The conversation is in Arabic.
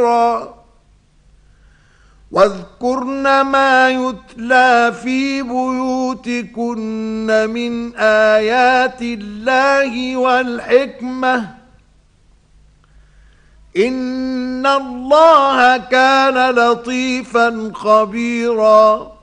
خيرا واذكرن ما يتلى في بيوتكن من آيات الله والحكمة إن الله كان لطيفا خبيرا